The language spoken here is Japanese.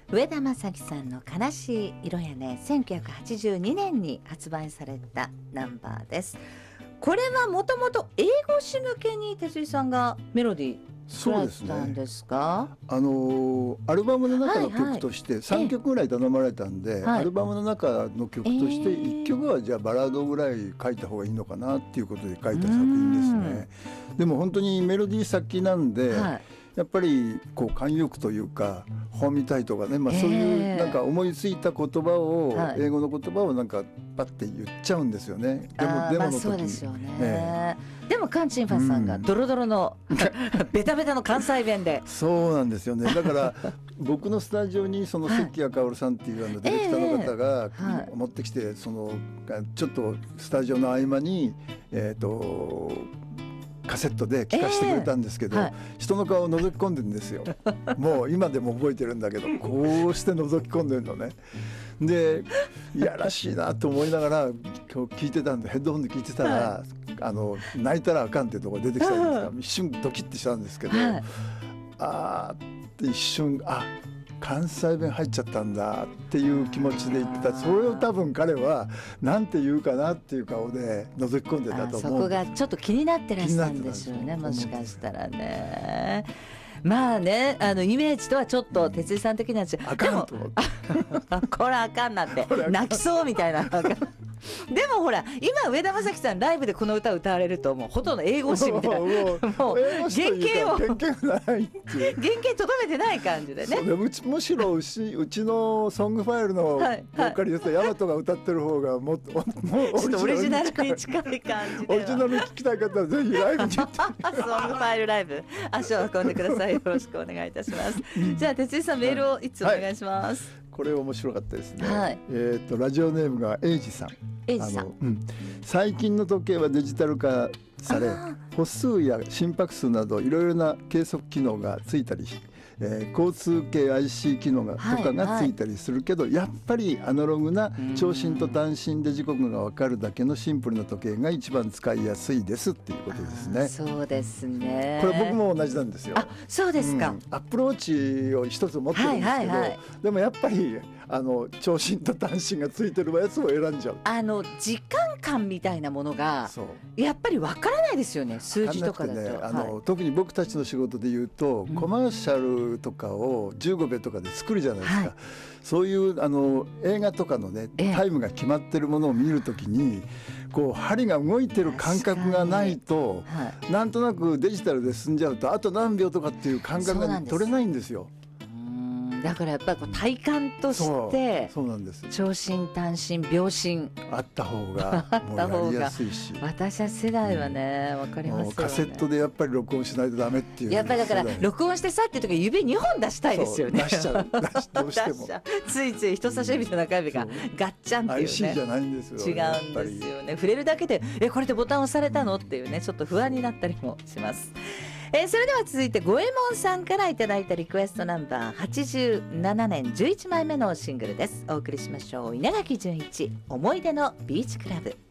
上田正樹さんの悲しい色やね、1982年に発売されたナンバーです。これはもともと英語詞向けに哲井さんがメロディー作られたんですか？ アルバムの中の曲として3曲ぐらい頼まれたんで、アルバムの中の曲として1曲はじゃあバラードぐらい書いた方がいいのかなっていうことで書いた作品ですね。でも本当にメロディー先なんで、やっぱりこう慣用句というか本みたいとかね、そういうなんか思いついた言葉を、英語の言葉をなんかパッて言っちゃうんですよね。でもの時に、 そうですよね。でもカンチンファさんがドロドロのベタベタの関西弁でそうなんですよね。だから僕のスタジオにその関谷薫さんっていうディレクターの方が持ってきて、そのちょっとスタジオの合間にカセットで聞かせてくれたんですけど、人の顔を覗き込んでるんですよ。もう今でも覚えてるんだけど、こうして覗き込んでるのね。でいやらしいなと思いながら今日聞いてたんで、ヘッドホンで聞いてたら、泣いたらあかんっていうところが出てきたんですが、一瞬ドキッてしたんですけど、あーって一瞬関西弁入っちゃったんだっていう気持ちで言ってた。それを多分彼はなんて言うかなっていう顔で覗き込んでたと思う。 そこがちょっと気になってらしたんでしょうね、もしかしたらね。まあね、イメージとはちょっと哲井さん的なやつ、 あかんと思ってこれあかんなって泣きそうみたいなでもほら今上田正樹さんライブでこの歌を歌われるともうほとんど英語詞みたいなもう原型を原型とどめてない感じでね。 むしろうちのソングファイルのボーカリストヤマトが歌ってる方がもっとオリジナルに近い感じで、 オリジナルに聞きたい方はぜひライブに行ってソングファイルライブ足を運んでください。よろしくお願いいたします。じゃあ哲井さんメールをいつお願いします。 これ面白かったですね。ラジオネームがエイジさん。最近の時計はデジタル化され、歩数や心拍数などいろいろな計測機能がついたり、交通系 IC 機能とかがついたりするけど、やっぱりアナログな長針と短針で時刻が分かるだけのシンプルな時計が一番使いやすいですっていうことですね。 そうですね。 これ僕も同じなんですよ。 そうですか。 アップルウォッチを一つ持ってるんですけど、でもやっぱり長針と短針がついてるやつを選んじゃう。 時間感みたいなものがやっぱり分からないですよね、数字とかだと。 特に僕たちの仕事で言うと、コマーシャルとかを15秒とかで作るじゃないですか。そういう映画とかのね、タイムが決まってるものを見るときにこう針が動いてる感覚がないと、なんとなくデジタルで進んじゃうとあと何秒とかっていう感覚が取れないんですよ。 だからやっぱり体感としてそうなんです。 長針短針秒針あった方がもうやりやすいし私は世代はね、分かりますよね。 カセットでやっぱり録音しないとダメっていう、 やっぱりだから録音してさっていう時は指2本出したいですよね。 出しちゃうどうしてもついつい人差し指と中指がガッチャンっていうね、 IC じゃないんですよ。 違うんですよね。触れるだけでこれでボタン押されたのっていうね、ちょっと不安になったりもします。それでは続いて五右衛門さんからいただいたリクエストナンバー87年11枚目のシングルです。お送りしましょう。稲垣潤一、思い出のビーチクラブ。